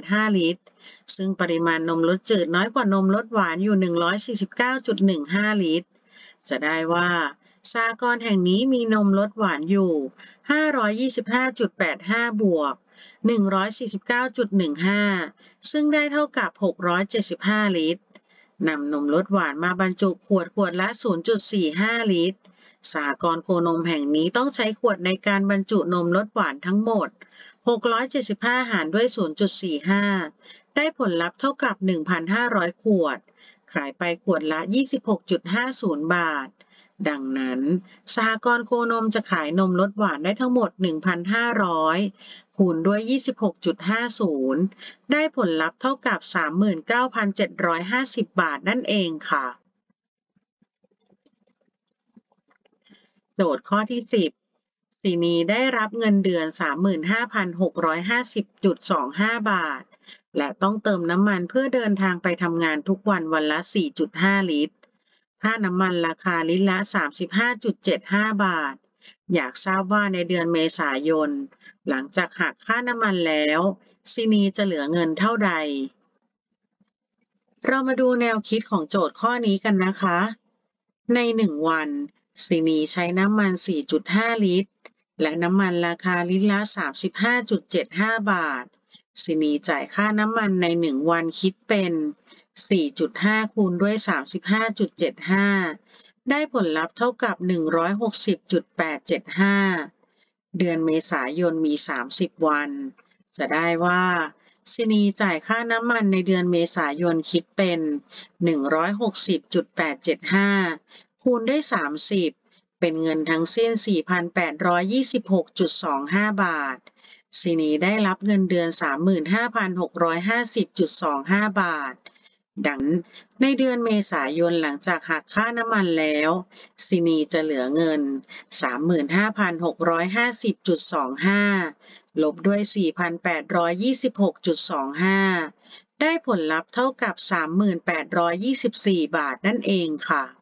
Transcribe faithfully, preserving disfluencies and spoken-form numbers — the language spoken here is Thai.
ห้า ลิตรซึ่งปริมาณนมรสจืดน้อยกว่านมรสหวานอยู่ หนึ่งร้อยสี่สิบเก้าจุดหนึ่งห้า ลิตรจะได้ว่าสหกรณ์แห่งนี้มีนมรสหวานอยู่ ห้าร้อยยี่สิบห้าจุดแปดห้า บวก หนึ่งร้อยสี่สิบเก้าจุดหนึ่งห้า ซึ่งได้เท่ากับ หกร้อยเจ็ดสิบห้า ลิตรนำนมรสหวานมาบรรจุขวดขวดละ ศูนย์จุดสี่ห้า ลิตรสหกรณ์โคนมแห่งนี้ต้องใช้ขวดในการบรรจุนมรสหวานทั้งหมด หกร้อยเจ็ดสิบห้า หารด้วย ศูนย์จุดสี่ห้า ได้ผลลัพธ์เท่ากับ หนึ่งพันห้าร้อย ขวดขายไปขวดละ ยี่สิบหกจุดห้าศูนย์ บาทดังนั้นสหกรณ์โคนมจะขายนมรสหวานได้ทั้งหมด หนึ่งพันห้าร้อย คูณด้วย ยี่สิบหกจุดห้าศูนย์ ได้ผลลัพธ์เท่ากับ สามหมื่นเก้าพันเจ็ดร้อยห้าสิบ บาทนั่นเองค่ะโจทย์ข้อที่ สิบสินีได้รับเงินเดือน สามหมื่นห้าพันหกร้อยห้าสิบจุดสองห้า บาทและต้องเติมน้ำมันเพื่อเดินทางไปทำงานทุกวันวันละ สี่จุดห้า ลิตรค่าน้ำมันราคาลิตรละ สามสิบห้าจุดเจ็ดห้า บาทอยากทราบว่าในเดือนเมษายนหลังจากหักค่าน้ำมันแล้วสินีจะเหลือเงินเท่าใดเรามาดูแนวคิดของโจทย์ข้อนี้กันนะคะในหนึ่งวันสินีใช้น้ำมัน สี่จุดห้า ลิตรและน้ำมันราคาลิตรละ สามสิบห้าจุดเจ็ดห้า บาทสินีจ่ายค่าน้ำมันในหนึ่งวันคิดเป็น สี่จุดห้า คูณด้วย สามสิบห้าจุดเจ็ดห้า ได้ผลลัพธ์เท่ากับ หนึ่งร้อยหกสิบจุดแปดเจ็ดห้า เดือนเมษายนมี สามสิบ วันจะได้ว่าสินีจ่ายค่าน้ำมันในเดือนเมษายนคิดเป็น หนึ่งร้อยหกสิบจุดแปดเจ็ดห้า คูณด้วย สามสิบ เป็นเงินทั้งสิ้น สี่พันแปดร้อยยี่สิบหกจุดสองห้า บาทสินีได้รับเงินเดือน สามหมื่นห้าพันหกร้อยห้าสิบจุดสองห้า บาทดังนั้นในเดือนเมษายนหลังจากหักค่าน้ำมันแล้วสินีจะเหลือเงิน สามหมื่นห้าพันหกร้อยห้าสิบจุดสองห้า ลบด้วย สี่พันแปดร้อยยี่สิบหกจุดสองห้า ได้ผลลัพธ์เท่ากับ สามหมื่นแปดร้อยยี่สิบสี่ บาทนั่นเองค่ะ